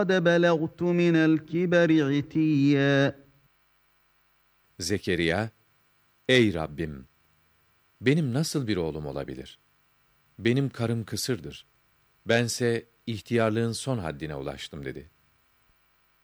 بَلَغْتُ مِنَ الْكِبَرِ عِتِيًّا. Zekeriya, ey Rabbim! Benim nasıl bir oğlum olabilir? Benim karım kısırdır. Bense ihtiyarlığın son haddine ulaştım dedi.